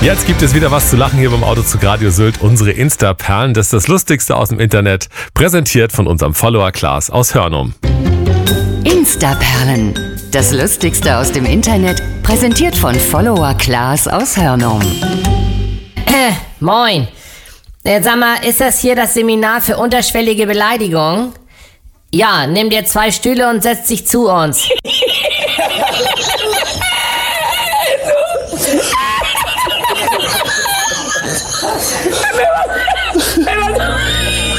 Jetzt gibt es wieder was zu lachen hier beim Auto zu Radio Sylt. Unsere Insta-Perlen, das ist das Lustigste aus dem Internet. Präsentiert von unserem Follower Klaas aus Hörnum. Insta-Perlen, das Lustigste aus dem Internet. Präsentiert von Follower Klaas aus Hörnum. Moin. Sag mal, ist das hier das Seminar für unterschwellige Beleidigung? Ja, nimm dir 2 Stühle und setz dich zu uns.